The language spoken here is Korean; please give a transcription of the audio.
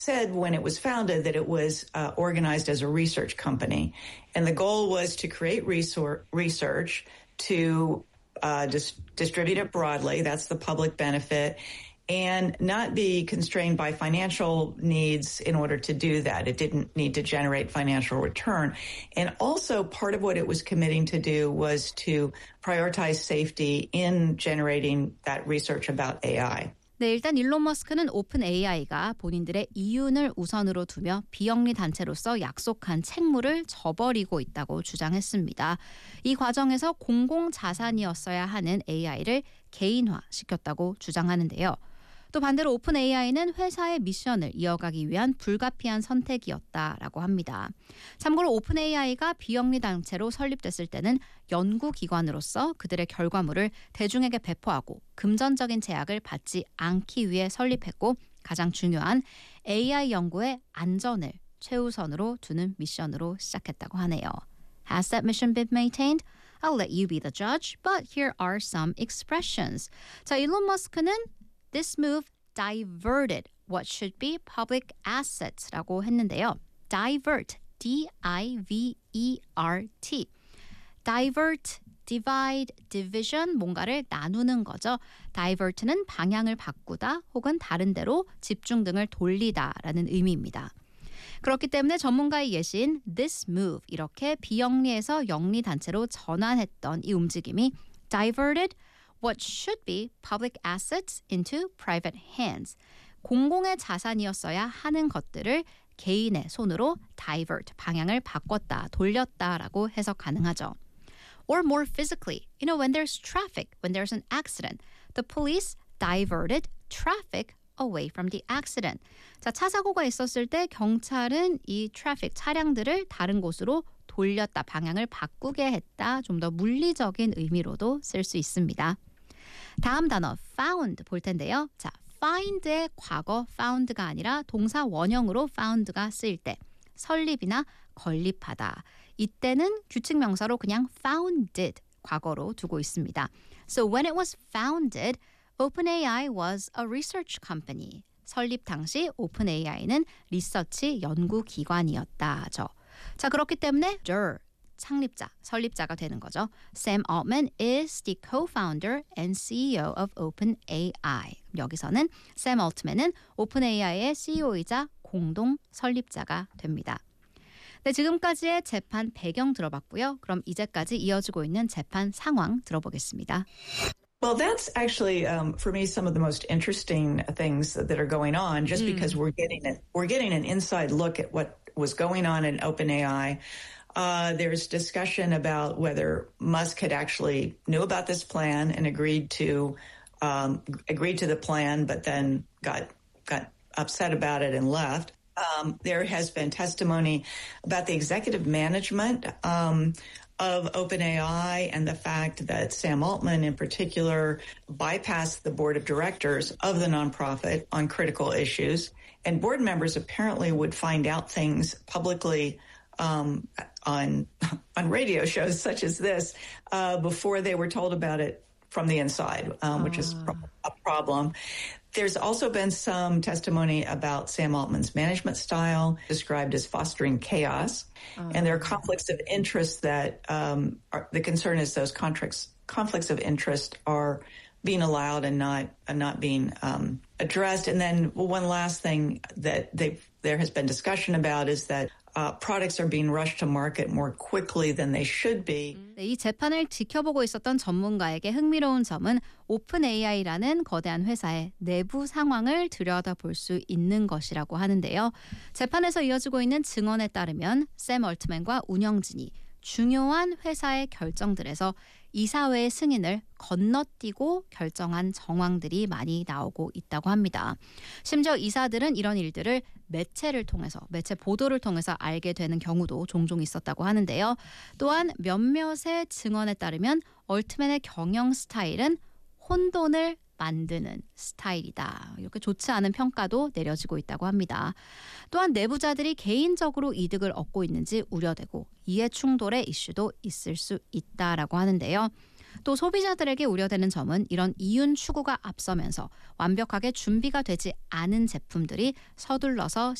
said when it was founded that it was organized as a research company. And the goal was to create research to distribute it broadly. That's the public benefit. And not be constrained by financial needs in order to do that. It didn't need to generate financial return. And also part of what it was committing to do was to prioritize safety in generating that research about AI. 네, 일단 일론 머스크는 오픈 AI가 본인들의 이윤을 우선으로 두며 비영리 단체로서 약속한 책무를 저버리고 있다고 주장했습니다. 이 과정에서 공공자산이었어야 하는 AI를 개인화시켰다고 주장하는데요. 또 반대로 오픈 AI는 회사의 미션을 이어가기 위한 불가피한 선택이었다라고 합니다. 참고로 오픈 AI가 비영리 단체로 설립됐을 때는 연구기관으로서 그들의 결과물을 대중에게 배포하고 금전적인 제약을 받지 않기 위해 설립했고 가장 중요한 AI 연구의 안전을 최우선으로 두는 미션으로 시작했다고 하네요. Has that mission been maintained? I'll let you be the judge, but here are some expressions. 자, 일론 머스크는 This move diverted what should be public assets라고 했는데요. Divert, D-I-V-E-R-T. Divert, divide, division, 뭔가를 나누는 거죠. Divert는 방향을 바꾸다 혹은 다른 데로 집중 등을 돌리다라는 의미입니다. 그렇기 때문에 전문가의 예시인 this move, 이렇게 비영리에서 영리 단체로 전환했던 이 움직임이 diverted what should be public assets into private hands. 공공의 자산이었어야 하는 것들을 개인의 손으로 divert, 방향을 바꿨다, 돌렸다라고 해석 가능하죠. Or more physically, when there's traffic, when there's an accident, the police diverted traffic away from the accident. 자, 차 사고가 있었을 때 경찰은 이 트래픽, 차량들을 다른 곳으로 돌렸다, 방향을 바꾸게 했다. 좀 더 물리적인 의미로도 쓸 수 있습니다. 다음 단어 found 볼 텐데요. 자, find의 과거 found가 아니라 동사 원형으로 found가 쓰일 때 설립이나 건립하다. 이때는 규칙 명사로 그냥 founded 과거로 두고 있습니다. So when it was founded, OpenAI was a research company. 설립 당시 OpenAI는 리서치 연구기관이었다죠. 자, 그렇기 때문에 창립자, 설립자가 되는 거죠. Sam Altman is the co-founder and CEO of OpenAI. 여기서는 Sam Altman은 OpenAI의 CEO이자 공동 설립자가 됩니다. 네, 지금까지의 재판 배경 들어봤고요. 그럼 이제까지 이어지고 있는 재판 상황 들어보겠습니다. Well, that's actually, for me, some of the most interesting things that are going on, just because we're getting an inside look at what was going on in OpenAI. There's discussion about whether Musk had actually knew about this plan and agreed to the plan, but then got upset about it and left. There has been testimony about the executive management of OpenAI and the fact that Sam Altman in particular bypassed the board of directors of the nonprofit on critical issues. And board members apparently would find out things publicly on radio shows such as this before they were told about it from the inside, which is a problem. There's also been some testimony about Sam Altman's management style, described as fostering chaos. And there are conflicts of interest that the concern is those conflicts of interest are being allowed and not being addressed. And then one last thing that there has been discussion about is that products are being rushed to market more quickly than they should be. 네, 이 재판을 지켜보고 있었던 전문가에게 흥미로운 점은 오픈 AI라는 거대한 회사의 내부 상황을 들여다볼 수 있는 것이라고 하는데요. 재판에서 이어지고 있는 증언에 따르면 샘 얼트맨과 운영진이 중요한 회사의 결정들에서 이사회의 승인을 건너뛰고 결정한 정황들이 많이 나오고 있다고 합니다. 심지어 이사들은 이런 일들을 매체 보도를 통해서 알게 되는 경우도 종종 있었다고 하는데요. 또한 몇몇의 증언에 따르면 얼트맨의 경영 스타일은 혼돈을 만드는 스타일이다. 이렇게 좋지 않은 평가도 내려지고 있다고 합니다. 또한 내부자들이 개인적으로 이득을 얻고 있는지 우려되고 이해 충돌의 이슈도 있을 수 있다라고 하는데요. 또 소비자들에게 우려되는 점은 이런 이윤 추구가 앞서면서 완벽하게 준비가 되지 않은 제품들이 서둘러서